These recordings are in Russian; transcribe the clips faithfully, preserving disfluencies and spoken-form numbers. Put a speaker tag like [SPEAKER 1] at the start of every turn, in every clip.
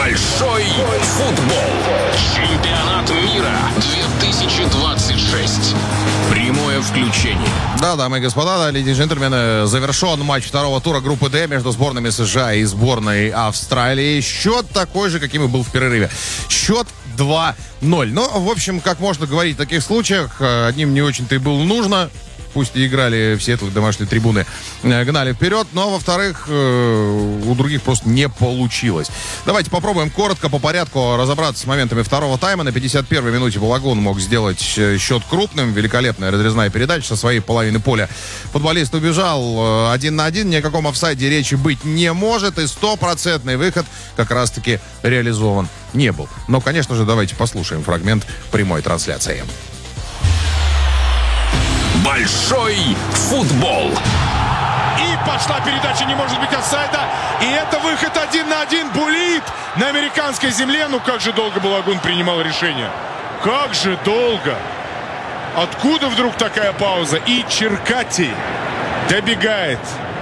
[SPEAKER 1] Большой футбол. Чемпионат мира две тысячи двадцать шесть. Прямое включение.
[SPEAKER 2] Да, дамы и господа, да, леди и джентльмены, завершен матч второго тура группы Д между сборными США и сборной Австралии. Счет такой же, каким и был в перерыве. Счет два ноль. Ну, в общем, как можно говорить в таких случаях, одним не очень-то и было нужно. Пусть и играли все эти домашние трибуны, гнали вперед, но, во-вторых, у других просто не получилось. Давайте попробуем коротко, по порядку разобраться с моментами второго тайма. На пятьдесят первой минуте Балагун мог сделать счет крупным. Великолепная разрезная передача со своей половины поля. Футболист убежал один на один. Ни о каком офсайде речи быть не может. И стопроцентный выход как раз-таки реализован не был. Но, конечно же, давайте послушаем фрагмент прямой трансляции.
[SPEAKER 1] Большой футбол.
[SPEAKER 3] И пошла передача, не может быть офсайда. И это выход один на один. Булит на американской земле. Ну как же долго Балагун принимал решение. Как же долго. Откуда вдруг такая пауза? И Черкати добегает.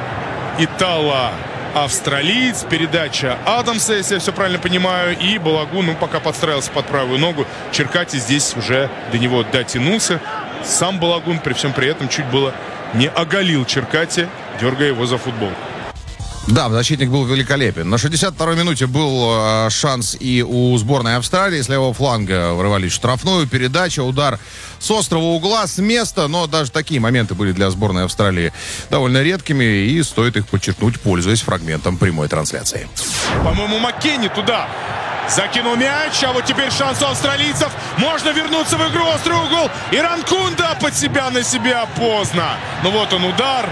[SPEAKER 3] Итало австралиец. Передача Адамса, если я все правильно понимаю. И Балагун, ну, пока подстраивался под правую ногу. Черкати здесь уже до него дотянулся. Сам Балагун при всем при этом чуть было не оголил Черкати, дергая его за футбол.
[SPEAKER 2] Да, защитник был великолепен. На шестьдесят второй минуте был э, шанс и у сборной Австралии. С левого фланга врывались в штрафную. Передача, удар с острого угла, с места. Но даже такие моменты были для сборной Австралии довольно редкими. И стоит их подчеркнуть, пользуясь фрагментом прямой трансляции.
[SPEAKER 3] По-моему, Маккенни туда закинул мяч, а вот теперь шанс у австралийцев. Можно вернуться в игру, острый угол. И Ранкунда под себя на себя поздно. Ну вот он удар.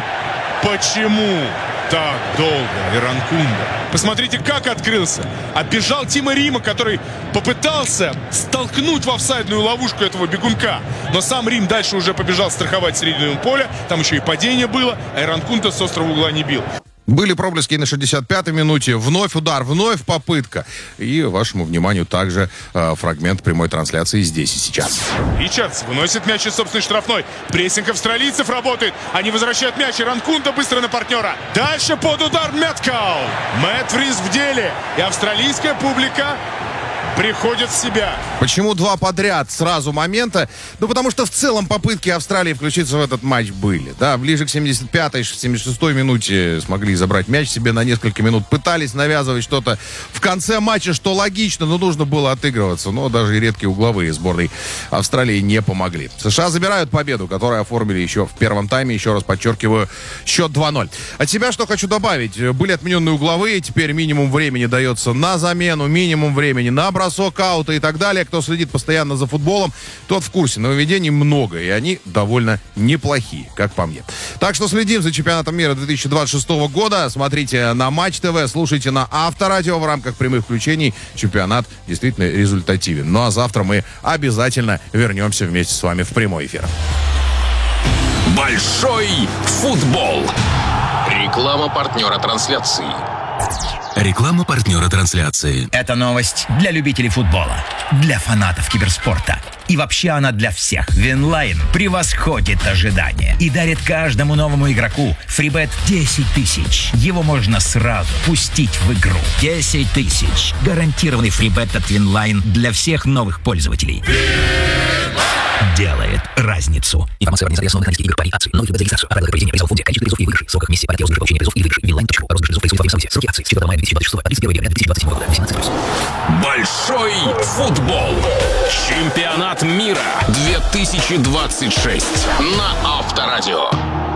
[SPEAKER 3] Почему так долго Ранкунда? Посмотрите, как открылся. Оббежал Тима Рима, который попытался столкнуть в офсайдную ловушку этого бегунка. Но сам Рим дальше уже побежал страховать середину поля. Там еще и падение было, а Ранкунда с острого угла не бил.
[SPEAKER 2] Были проблески на шестьдесят пятой минуте. Вновь удар, вновь попытка. И вашему вниманию также э, фрагмент прямой трансляции здесь и сейчас.
[SPEAKER 3] Ричардс выносит мяч из собственной штрафной. Прессинг австралийцев работает. Они возвращают мяч. И Ранкунда быстро на партнера. Дальше под удар Меткал. Мэтт Фриз в деле. И австралийская публика приходит в себя.
[SPEAKER 2] Почему два подряд сразу момента? Ну, потому что в целом попытки Австралии включиться в этот матч были. Да, ближе к семьдесят пятой, семьдесят шестой минуте смогли забрать мяч себе на несколько минут. Пытались навязывать что-то в конце матча, что логично, но нужно было отыгрываться. Но даже и редкие угловые сборной Австралии не помогли. США забирают победу, которую оформили еще в первом тайме. Еще раз подчеркиваю, счет два ноль. От себя что хочу добавить. Были отмененные угловые. Теперь минимум времени дается на замену, минимум времени на бросок аута и так далее. Кто следит постоянно за футболом, тот в курсе. Нововведений много, и они довольно неплохие, как по мне. Так что следим за чемпионатом мира две тысячи двадцать шестого года. Смотрите на Матч ТВ, слушайте на Авторадио в рамках прямых включений. Чемпионат действительно результативен. Ну а завтра мы обязательно вернемся вместе с вами в прямой эфир.
[SPEAKER 1] Большой футбол. Реклама партнера трансляции. Реклама партнера трансляции.
[SPEAKER 4] Это новость для любителей футбола, для фанатов киберспорта. И вообще она для всех. Винлайн превосходит ожидания и дарит каждому новому игроку фрибет десять тысяч. Его можно сразу пустить в игру. десять тысяч. Гарантированный фрибет от Винлайн для всех новых пользователей. Делает разницу. Информация о организации основных игр, пари, акций, новых фрибет за регистрацию, правила проведения призов в фонде, количество призов и выигрышей, сроках месяца, порядке розыгрыша, получения призов и выигрышей, винлайн точка ру, розыгрыш призов, происходит во время события, сроки акций, с четвёртого мая две тысячи двадцать шестого, тридцать первого января две тысячи двадцать седьмого года, восемнадцать плюс.
[SPEAKER 1] Большой футбол. Чемпионат мира две тысячи двадцать шесть на Авторадио.